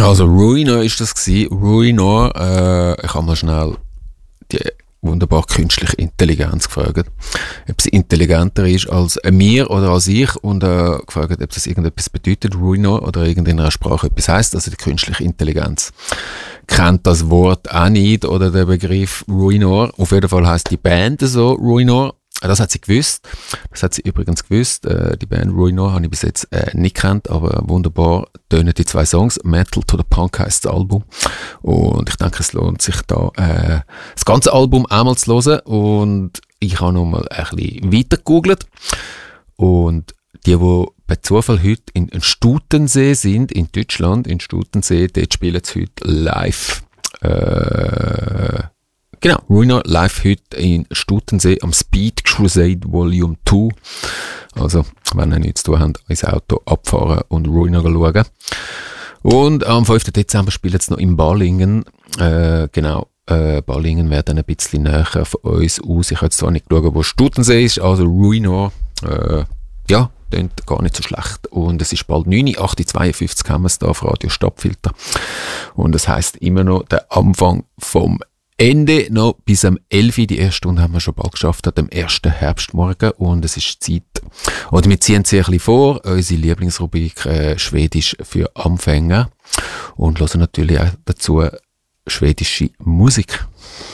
Also Ruinor ist das gewesen. Ruinor, ich habe mal schnell die wunderbar künstliche Intelligenz gefragt, ob sie intelligenter ist als mir oder als ich und gefragt, ob das irgendetwas bedeutet, Ruinor, oder in einer Sprache etwas heisst. Also die künstliche Intelligenz kennt das Wort auch nicht oder den Begriff Ruinor. Auf jeden Fall heisst die Band so Ruinor. Das hat sie gewusst. Das hat sie übrigens gewusst. Die Band Ruinor habe ich bis jetzt nicht gekannt, aber wunderbar tönen die 2 Songs. Metal to the Punk heisst das Album. Und ich denke, es lohnt sich da, das ganze Album einmal zu hören. Und ich habe nochmal ein bisschen weiter gegoogelt. Und die per Zufall heute in Stutensee sind, in Deutschland, in Stutensee, dort spielen sie heute live. Genau, Ruinor live heute in Stutensee am Speed Crusade Volume 2. Also, wenn ihr nichts zu tun habt, ins Auto abfahren und Ruinor schauen. Und am 5. Dezember spielen sie noch in Balingen. Balingen wäre dann ein bisschen näher von uns aus. Ich habe jetzt zwar nicht geschaut, wo Stutensee ist, also Ruinor, ja, klingt gar nicht so schlecht. Und es ist bald 9:52 haben wir es da auf Radio Stadtfilter. Und das heisst immer noch der Anfang vom Ende noch bis am 11. Die erste Stunde haben wir schon bald geschafft, an dem ersten Herbstmorgen. Und es ist Zeit, oder wir ziehen es ein bisschen vor, unsere Lieblingsrubrik Schwedisch für Anfänger. Und hören natürlich auch dazu schwedische Musik.